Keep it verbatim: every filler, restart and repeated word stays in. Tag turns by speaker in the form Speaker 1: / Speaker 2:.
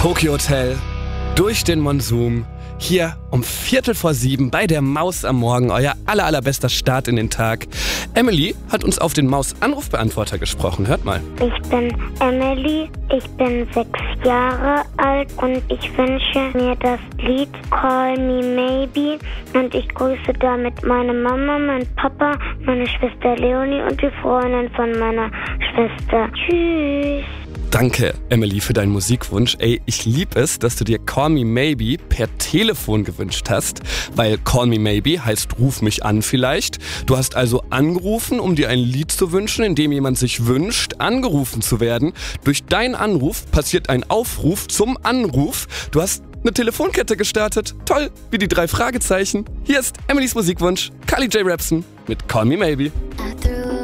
Speaker 1: Tokyo Hotel, durch den Monsum, hier um Viertel vor sieben bei der Maus am Morgen, euer aller, allerbester Start in den Tag. Emily hat uns auf den Maus-Anrufbeantworter gesprochen, hört mal.
Speaker 2: Ich bin Emily, ich bin sechs Jahre alt und ich wünsche mir das Lied Call Me Maybe und ich grüße damit meine Mama, meinen Papa, meine Schwester Leonie und die Freundin von meiner Schwester. Tschüss.
Speaker 1: Danke, Emily, für deinen Musikwunsch. Ey, ich lieb es, dass du dir Call Me Maybe per Telefon gewünscht hast, weil Call Me Maybe heißt Ruf mich an vielleicht. Du hast also angerufen, um dir ein Lied zu wünschen, in dem jemand sich wünscht, angerufen zu werden. Durch deinen Anruf passiert ein Aufruf zum Anruf. Du hast eine Telefonkette gestartet. Toll, wie die drei Fragezeichen. Hier ist Emilys Musikwunsch, Carly J. Rapson mit Call Me Maybe.